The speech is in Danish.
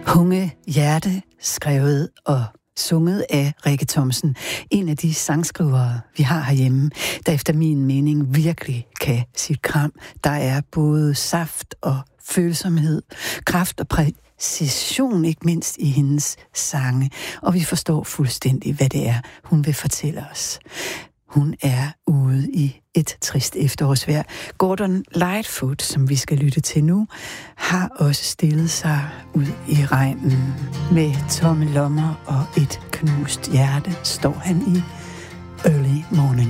Hunge Hjerte, skrevet og sunget af Rikke Thomsen. En af de sangskrivere, vi har herhjemme, der efter min mening virkelig kan sit kram. Der er både saft og følsomhed, kraft og præcision, ikke mindst i hendes sange. Og vi forstår fuldstændig, hvad det er, hun vil fortælle os. Hun er ude i et trist efterårsvejr. Gordon Lightfoot, som vi skal lytte til nu, har også stillet sig ud i regnen. Med tomme lommer og et knust hjerte står han i Early Morning.